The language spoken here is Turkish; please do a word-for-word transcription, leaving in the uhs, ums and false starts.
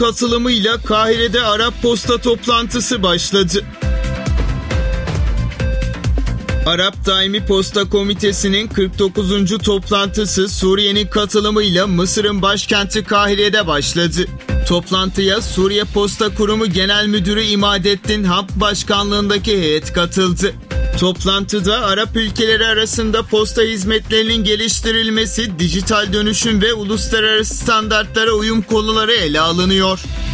katılımıyla Kahire'de Arap Posta toplantısı başladı. Arap Daimi Posta Komitesi'nin kırk dokuzuncu toplantısı Suriye'nin katılımıyla Mısır'ın başkenti Kahire'de başladı. Toplantıya Suriye Posta Kurumu Genel Müdürü İmadettin Hamd Başkanlığındaki heyet katıldı. Toplantıda Arap ülkeleri arasında posta hizmetlerinin geliştirilmesi, dijital dönüşüm ve uluslararası standartlara uyum konuları ele alınıyor.